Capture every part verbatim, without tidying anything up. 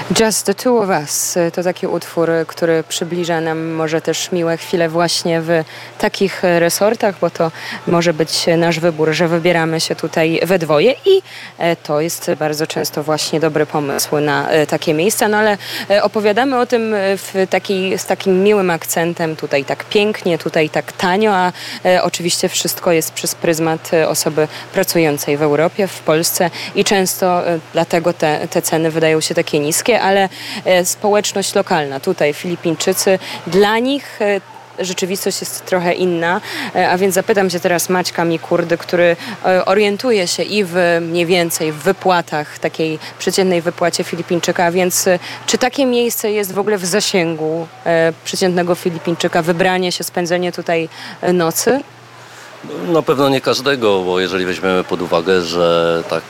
Just the Two of Us to taki utwór, który przybliża nam może też miłe chwile właśnie w takich resortach, bo to może być nasz wybór, że wybieramy się tutaj we dwoje i to jest bardzo często właśnie dobry pomysł na takie miejsca, no ale opowiadamy o tym w takiej, z takim miłym akcentem, tutaj tak pięknie, tutaj tak tanio, a oczywiście wszystko jest przez pryzmat osoby pracującej w Europie, w Polsce i często dlatego te, te ceny wydają się takie niskie, ale społeczność lokalna, tutaj Filipińczycy, dla nich rzeczywistość jest trochę inna, a więc zapytam cię teraz Maćka Mikurdy, który orientuje się i w mniej więcej w wypłatach, takiej przeciętnej wypłacie Filipińczyka, a więc czy takie miejsce jest w ogóle w zasięgu przeciętnego Filipińczyka, wybranie się, spędzenie tutaj nocy? Na pewno nie każdego, bo jeżeli weźmiemy pod uwagę, że tak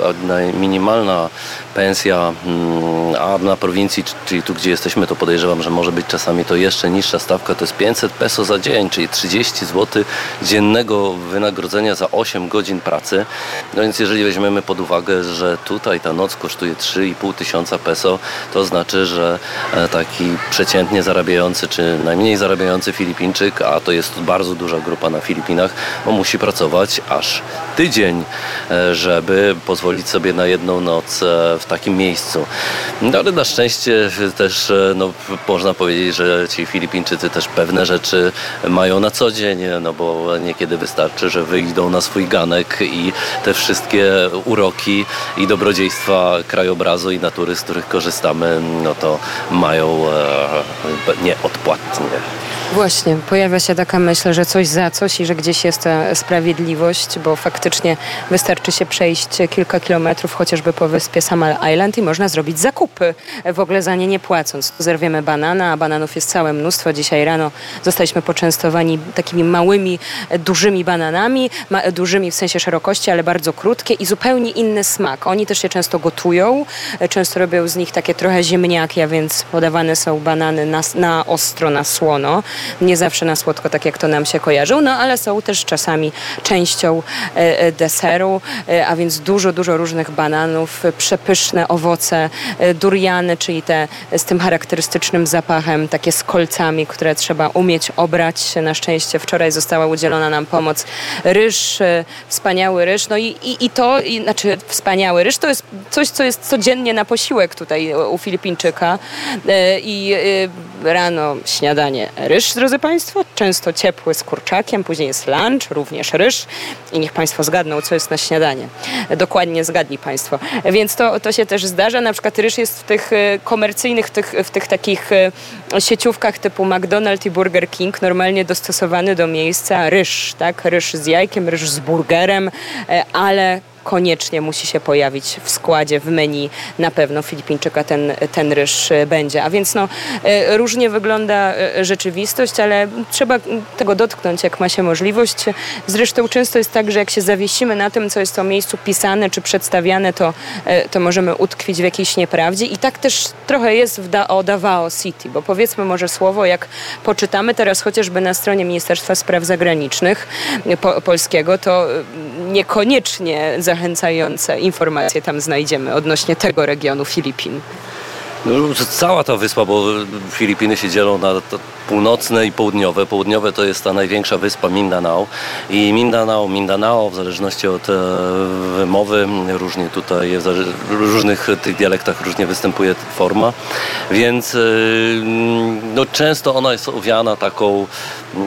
minimalna pensja, a na prowincji, czyli tu gdzie jesteśmy, to podejrzewam, że może być czasami to jeszcze niższa stawka, to jest pięćset peso za dzień, czyli trzydzieści złotych dziennego wynagrodzenia za osiem godzin pracy. No więc jeżeli weźmiemy pod uwagę, że tutaj ta noc kosztuje trzy i pół tysiąca peso, to znaczy, że taki przeciętnie zarabiający, czy najmniej zarabiający Filipińczyk, a to jest bardzo duża grupa na Filipinach, bo musi pracować aż tydzień, żeby pozwolić sobie na jedną noc w takim miejscu. No ale na szczęście też no, można powiedzieć, że ci Filipińczycy też pewne rzeczy mają na co dzień, no bo niekiedy wystarczy, że wyjdą na swój ganek i te wszystkie uroki i dobrodziejstwa krajobrazu i natury, z których korzystamy, no to mają e, nieodpłatnie. Właśnie, pojawia się taka myśl, że coś za coś i że gdzieś jest ta sprawiedliwość, bo faktycznie wystarczy się przejść kilka kilometrów chociażby po wyspie Samal Island i można zrobić zakupy, w ogóle za nie nie płacąc. Zerwiemy banana, a bananów jest całe mnóstwo. Dzisiaj rano zostaliśmy poczęstowani takimi małymi, dużymi bananami, ma, dużymi w sensie szerokości, ale bardzo krótkie i zupełnie inny smak. Oni też się często gotują, często robią z nich takie trochę ziemniaki, a więc podawane są banany na, na ostro, na słono. Nie zawsze na słodko, tak jak to nam się kojarzył, no ale są też czasami częścią e, deseru, e, a więc dużo, dużo różnych bananów, przepyszne owoce, e, duriany, czyli te z tym charakterystycznym zapachem, takie z kolcami, które trzeba umieć obrać. Na szczęście wczoraj została udzielona nam pomoc. Ryż, e, wspaniały ryż, no i, i, i to, i, znaczy wspaniały ryż, to jest coś, co jest codziennie na posiłek tutaj u Filipińczyka e, i e, rano śniadanie ryż, drodzy Państwo, często ciepły z kurczakiem, później jest lunch, również ryż i niech Państwo zgadną, co jest na śniadanie. Dokładnie zgadnij Państwo. Więc to, to się też zdarza. Na przykład ryż jest w tych komercyjnych, w tych, w tych takich sieciówkach typu McDonald's i Burger King normalnie dostosowany do miejsca ryż, tak? Ryż z jajkiem, ryż z burgerem, ale koniecznie musi się pojawić w składzie, w menu. Na pewno Filipińczyka ten, ten ryż będzie. A więc no, różnie wygląda rzeczywistość, ale trzeba tego dotknąć, jak ma się możliwość. Zresztą często jest tak, że jak się zawiesimy na tym, co jest o miejscu pisane czy przedstawiane, to, to możemy utkwić w jakiejś nieprawdzie. I tak też trochę jest w da- o Davao City, bo powiedzmy może słowo, jak poczytamy teraz chociażby na stronie Ministerstwa Spraw Zagranicznych po, polskiego, to niekoniecznie zachęcające informacje tam znajdziemy odnośnie tego regionu Filipin. No, cała ta wyspa, bo Filipiny się dzielą na północne i południowe. Południowe to jest ta największa wyspa Mindanao i Mindanao, Mindanao w zależności od e, wymowy, różnie tutaj w zale- różnych tych dialektach różnie występuje forma, więc e, no, często ona jest owiana taką e,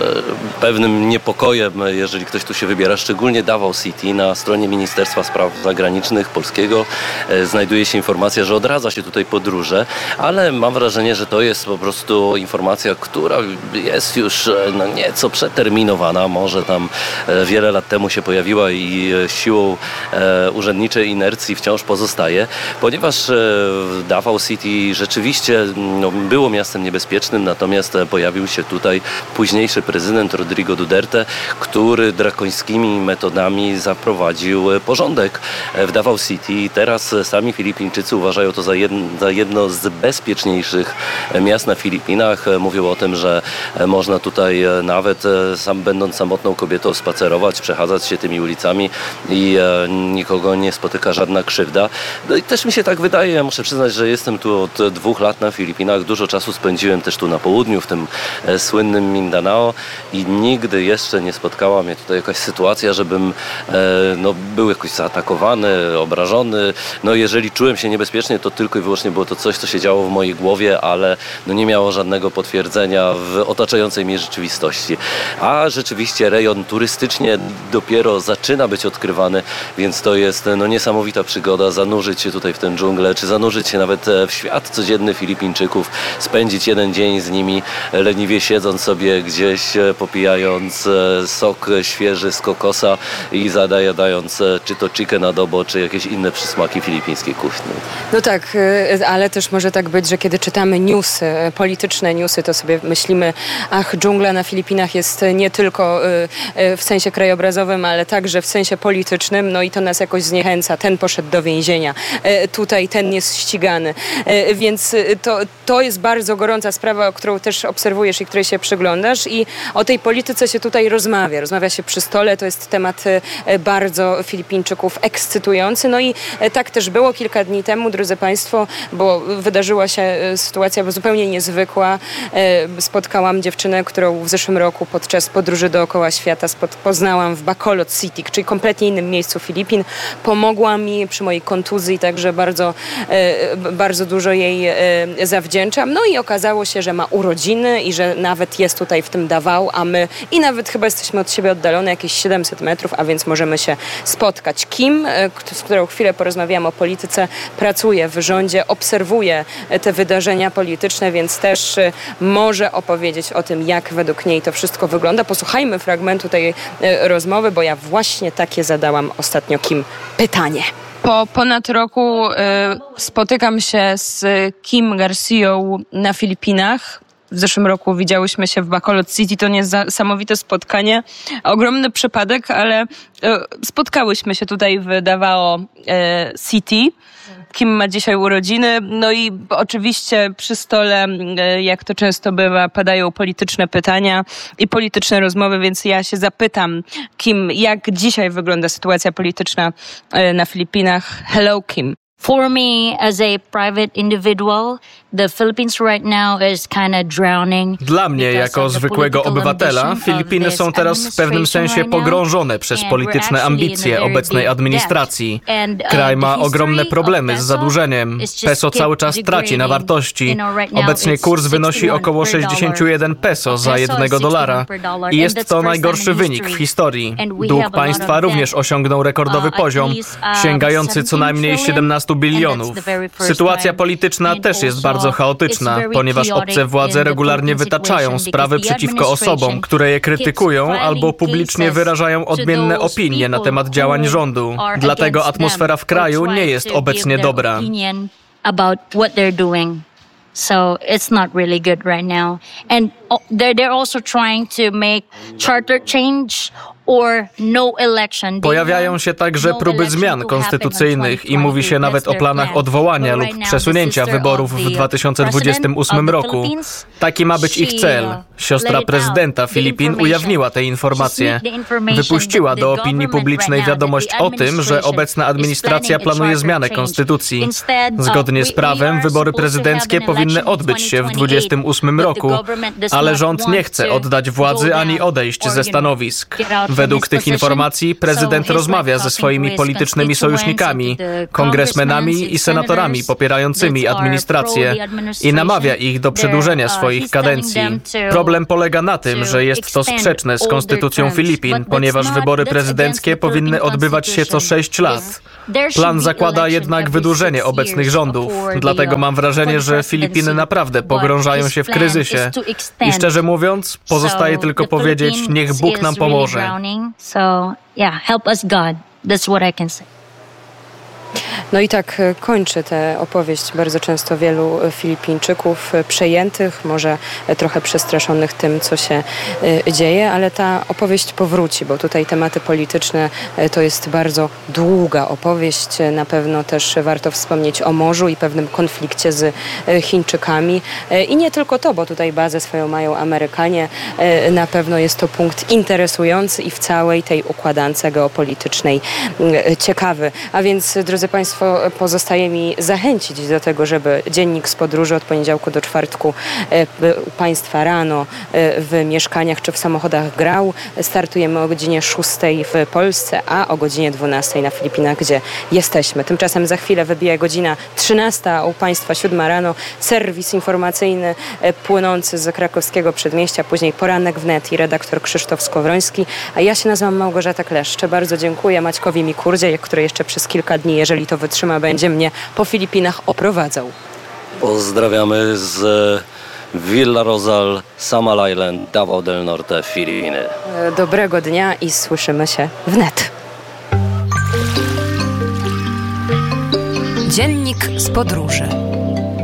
pewnym niepokojem, jeżeli ktoś tu się wybiera, szczególnie Davao City. Na stronie Ministerstwa Spraw Zagranicznych polskiego e, znajduje się informacja, że odradza się tutaj podróże, ale mam wrażenie, że to jest po prostu informacja, która jest już no, nieco przeterminowana. Może tam e, wiele lat temu się pojawiła i e, siłą e, urzędniczej inercji wciąż pozostaje, ponieważ e, Davao City rzeczywiście no, było miastem niebezpiecznym, natomiast e, pojawił się tutaj późniejszy prezydent Rodrigo Duterte, który drakońskimi metodami zaprowadził porządek w Davao City. Teraz sami Filipińczycy uważają to za, jeden, za za jedno z bezpieczniejszych miast na Filipinach. Mówią o tym, że można tutaj nawet sam będąc samotną kobietą spacerować, przechadzać się tymi ulicami i nikogo nie spotyka żadna krzywda. No i też mi się tak wydaje, ja muszę przyznać, że jestem tu od dwóch lat na Filipinach. Dużo czasu spędziłem też tu na południu, w tym słynnym Mindanao i nigdy jeszcze nie spotkała mnie tutaj jakaś sytuacja, żebym no, był jakoś zaatakowany, obrażony. No jeżeli czułem się niebezpiecznie, to tylko i wyłącznie było to coś, co się działo w mojej głowie, ale no, nie miało żadnego potwierdzenia w otaczającej mnie rzeczywistości. A rzeczywiście rejon turystycznie dopiero zaczyna być odkrywany, więc to jest no, niesamowita przygoda zanurzyć się tutaj w tę dżunglę, czy zanurzyć się nawet w świat codzienny Filipińczyków, spędzić jeden dzień z nimi, leniwie siedząc sobie gdzieś, popijając sok świeży z kokosa i zadając czy to chicken adobo, czy jakieś inne przysmaki filipińskiej kuchni. No tak, ale też może tak być, że kiedy czytamy newsy, polityczne newsy, to sobie myślimy, ach, dżungla na Filipinach jest nie tylko w sensie krajobrazowym, ale także w sensie politycznym, no i to nas jakoś zniechęca. Ten poszedł do więzienia, tutaj ten jest ścigany, więc to, to jest bardzo gorąca sprawa, którą też obserwujesz i której się przyglądasz i o tej polityce się tutaj rozmawia. Rozmawia się przy stole, to jest temat bardzo Filipińczyków ekscytujący. No i tak też było kilka dni temu, drodzy Państwo, bo wydarzyła się sytuacja zupełnie niezwykła. Spotkałam dziewczynę, którą w zeszłym roku podczas podróży dookoła świata poznałam w Bacolod City, czyli kompletnie innym miejscu Filipin. Pomogła mi przy mojej kontuzji, także bardzo, bardzo dużo jej zawdzięczam. No i okazało się, że ma urodziny i że nawet jest tutaj w tym Davao, a my i nawet chyba jesteśmy od siebie oddalone jakieś siedemset metrów, a więc możemy się spotkać. Kim, z którą chwilę porozmawiałam o polityce, pracuje w rządzie, obserwuje te wydarzenia polityczne, więc też może opowiedzieć o tym, jak według niej to wszystko wygląda. Posłuchajmy fragmentu tej rozmowy, bo ja właśnie takie zadałam ostatnio Kim pytanie. Po ponad roku y, spotykam się z Kim Garcią na Filipinach. W zeszłym roku widziałyśmy się w Bacolod City. To niesamowite spotkanie. Ogromny przypadek, ale y, spotkałyśmy się tutaj w Davao y, City. Kim ma dzisiaj urodziny. No i oczywiście przy stole, jak to często bywa, padają polityczne pytania i polityczne rozmowy, więc ja się zapytam Kim, jak dzisiaj wygląda sytuacja polityczna na Filipinach. Hello, Kim. For me, as a private individual, the Philippines right now is kind of drowning. Dla mnie, jako zwykłego obywatela, Filipiny są teraz w pewnym sensie pogrążone przez polityczne ambicje obecnej administracji. Kraj ma ogromne problemy z zadłużeniem. Peso cały czas traci na wartości. Obecnie kurs wynosi około sześćdziesiąt jeden peso za jednego dolara. I jest to najgorszy wynik w historii. Dług państwa również osiągnął rekordowy poziom, sięgający co najmniej siedemnaście bilionów. Sytuacja polityczna też jest bardzo chaotyczna, ponieważ obce władze regularnie wytaczają sprawy przeciwko osobom, które je krytykują albo publicznie wyrażają odmienne opinie na temat działań rządu. Dlatego atmosfera w kraju nie jest obecnie dobra. So it's not really good right now. And they're, they're also trying to make charter change or no election. Pojawiają się także próby zmian konstytucyjnych i mówi się nawet o planach odwołania lub przesunięcia wyborów w dwa tysiące dwudziestym ósmym roku. Taki ma być ich cel. Siostra prezydenta Filipin ujawniła te informacje. Wypuściła do opinii publicznej wiadomość o tym, że obecna administracja planuje zmianę konstytucji. Zgodnie z prawem wybory prezydenckie powinny odbyć się w dwudziestym ósmym roku, ale rząd nie chce oddać władzy ani odejść ze stanowisk. Według tych informacji prezydent rozmawia ze swoimi politycznymi sojusznikami, kongresmenami i senatorami popierającymi administrację i namawia ich do przedłużenia swoich kadencji. Problem polega na tym, że jest to sprzeczne z konstytucją Filipin, ponieważ wybory prezydenckie powinny odbywać się co sześć lat. Plan zakłada jednak wydłużenie obecnych rządów, dlatego mam wrażenie, że Filipiny naprawdę pogrążają się w kryzysie. I szczerze mówiąc, pozostaje tylko powiedzieć, niech Bóg nam pomoże. So, yeah, help us God. That's what I can say. No i tak kończy tę opowieść bardzo często wielu Filipińczyków przejętych, może trochę przestraszonych tym, co się dzieje, ale ta opowieść powróci, bo tutaj tematy polityczne to jest bardzo długa opowieść. Na pewno też warto wspomnieć o morzu i pewnym konflikcie z Chińczykami. I nie tylko to, bo tutaj bazę swoją mają Amerykanie. Na pewno jest to punkt interesujący i w całej tej układance geopolitycznej ciekawy. A więc, drodzy Państwo, pozostaje mi zachęcić do tego, żeby Dziennik z podróży od poniedziałku do czwartku u Państwa rano w mieszkaniach czy w samochodach grał. Startujemy o godzinie szóstej w Polsce, a o godzinie dwunastej na Filipinach, gdzie jesteśmy. Tymczasem za chwilę wybija godzina trzynasta, a u Państwa siódma rano serwis informacyjny płynący z krakowskiego przedmieścia, później poranek wnet i redaktor Krzysztof Skowroński, a ja się nazywam Małgorzata Kleszcz. Bardzo dziękuję Maćkowi Mikurdzie, który jeszcze przez kilka dni, jeżeli to wytrzyma, będzie mnie po Filipinach oprowadzał. Pozdrawiamy z Villa Rosal, Samal Island, Davao del Norte, Filipiny. Dobrego dnia i słyszymy się wnet. Dziennik z podróży.